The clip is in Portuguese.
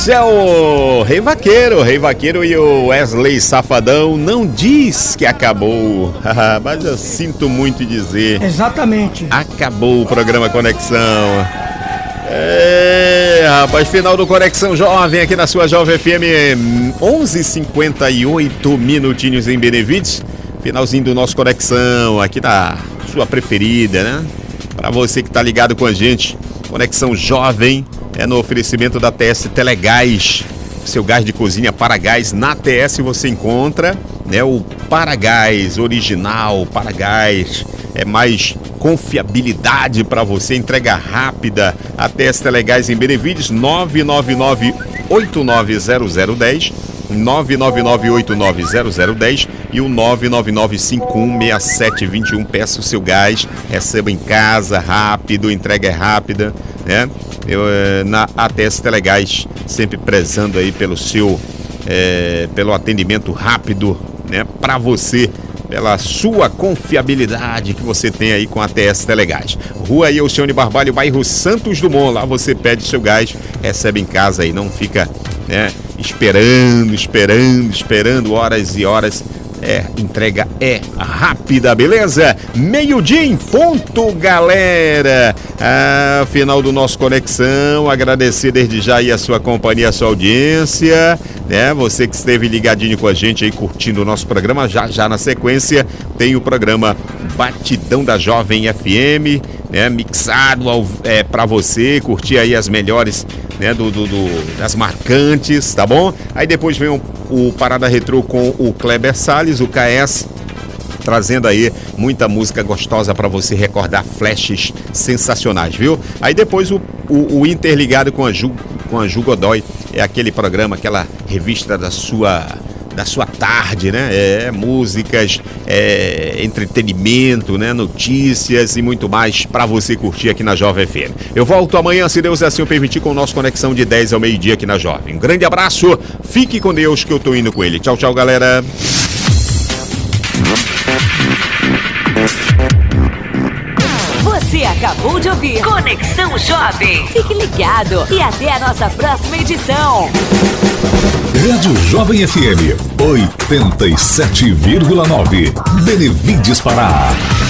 é o Rei Vaqueiro e o Wesley Safadão. Não diz que acabou, mas eu sinto muito dizer. Exatamente. Acabou o programa Conexão. Rapaz, final do Conexão Jovem aqui na sua Jovem FM, 11h58 minutinhos em Benevides. Finalzinho do nosso Conexão aqui na sua preferida, né? Pra você que tá ligado com a gente, Conexão Jovem é no oferecimento da TS Telegás. Seu gás de cozinha Paragás. Na TS você encontra, né, o Paragás original. Paragás é mais confiabilidade para você, entrega rápida. A TS Telegás em Benevides, 999-890010, 999-890010 e o 999-516721. Peça o seu gás, receba em casa, rápido, entrega é rápida, né? Na ATS Telegás, sempre prezando aí pelo seu, pelo atendimento rápido, né? Para você, pela sua confiabilidade que você tem aí com a ATS Telegás. Rua Elcione Barbalho, bairro Santos Dumont. Lá você pede seu gás, recebe em casa aí, não fica, né, esperando horas e horas. Entrega é rápida, beleza? Meio-dia em ponto, galera. Final do nosso Conexão. Agradecer desde já aí a sua companhia, a sua audiência, né? Você que esteve ligadinho com a gente aí, curtindo o nosso programa. Já na sequência tem o programa Batidão da Jovem FM, né? Mixado pra você curtir aí as melhores, né? Das marcantes, tá bom? Aí depois vem o Parada Retrô com o Kleber Salles, o KS, trazendo aí muita música gostosa para você recordar flashes sensacionais, viu? Aí depois o Interligado com a Ju Godoy, é aquele programa, aquela revista da sua tarde, né? Músicas, entretenimento, né? Notícias e muito mais para você curtir aqui na Jovem FM. Eu volto amanhã, se Deus assim o permitir, com o nosso Conexão de 10 ao meio-dia aqui na Jovem. Um grande abraço, fique com Deus que eu tô indo com ele. Tchau, tchau, galera. Você acabou de ouvir Conexão Jovem. Fique ligado e até a nossa próxima edição. Rádio Jovem FM 87,9. Benevides Pará.